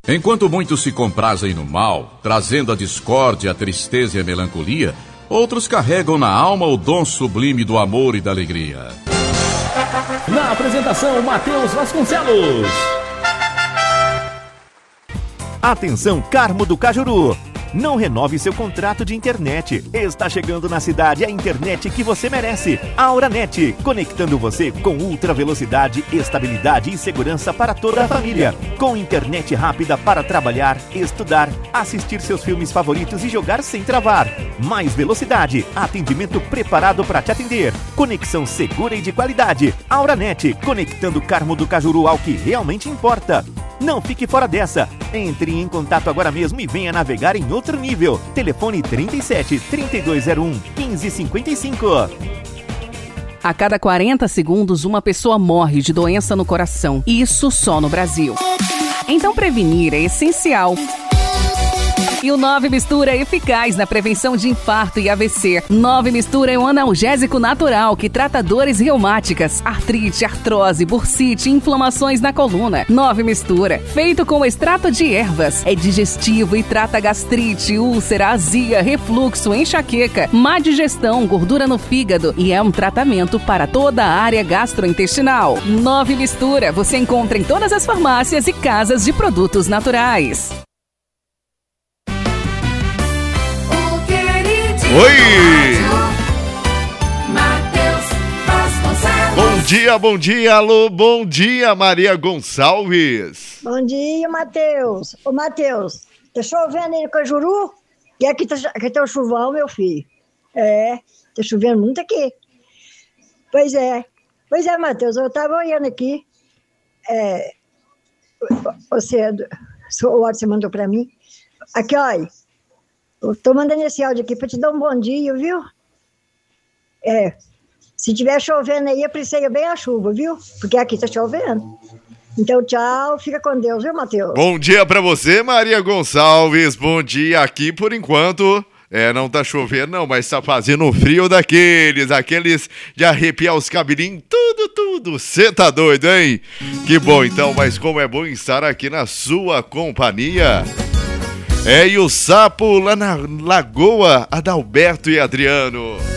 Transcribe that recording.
Enquanto muitos se comprazem no mal, trazendo a discórdia, a tristeza e a melancolia, outros carregam na alma o dom sublime do amor e da alegria. Na apresentação, Matheus Vasconcelos. Atenção, Carmo do Cajuru. Não renove seu contrato de internet. Está chegando na cidade a internet que você merece. Auranet, conectando você com ultra velocidade, estabilidade e segurança para toda a família. Com internet rápida para trabalhar, estudar, assistir seus filmes favoritos e jogar sem travar. Mais velocidade, atendimento preparado para te atender. Conexão segura e de qualidade. Auranet, conectando Carmo do Cajuru ao que realmente importa. Não fique fora dessa. Entre em contato agora mesmo e venha navegar em outro nível. Telefone 37 3201 1555. A cada 40 segundos, uma pessoa morre de doença no coração. Isso só no Brasil. Então prevenir é essencial. E o 9 Mistura é eficaz na prevenção de infarto e AVC. 9 Mistura é um analgésico natural que trata dores reumáticas, artrite, artrose, bursite e inflamações na coluna. 9 Mistura, feito com extrato de ervas, é digestivo e trata gastrite, úlcera, azia, refluxo, enxaqueca, má digestão, gordura no fígado e é um tratamento para toda a área gastrointestinal. 9 Mistura, você encontra em todas as farmácias e casas de produtos naturais. Oi! Bom dia, alô, bom dia, Maria Gonçalves. Bom dia, Matheus. Ô, Matheus, tá chovendo aí no Cajuru? E aqui tá o chuvão, meu filho. É, tá chovendo muito aqui. Pois é, Matheus, eu tava olhando aqui. O áudio você mandou pra mim. Aqui, olha. Eu tô mandando esse áudio aqui para te dar um bom dia, viu? Se tiver chovendo aí, aprecia bem a chuva, viu? Porque aqui tá chovendo. Então, tchau, fica com Deus, viu, Matheus? Bom dia pra você, Maria Gonçalves. Bom dia aqui por enquanto. Não tá chovendo não, mas tá fazendo frio aqueles de arrepiar os cabelinhos, tudo. Cê tá doido, hein? Que bom então, mas como é bom estar aqui na sua companhia. E o sapo lá na Lagoa, Adalberto e Adriano.